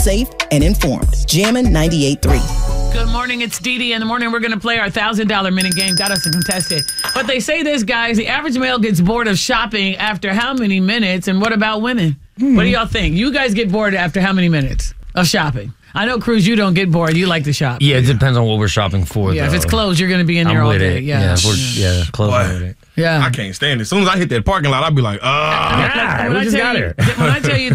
safe, and informed. Jammin' 98.3. Good morning, it's Dee Dee. In the morning, we're going to play our $1,000 minute game. Got us a contestant. But they say this, guys, the average male gets bored of shopping after how many minutes? And what about women? What do y'all think? You guys get bored after how many minutes of shopping? I know, Cruz, you don't get bored. You like to shop. Yeah, it depends on what we're shopping for. Yeah, though. if it's clothes, you're going to be in there all day. It. Yeah, clothes. I'm with it. Yeah. I can't stand it. As soon as I hit that parking lot, I'll be like, When I tell you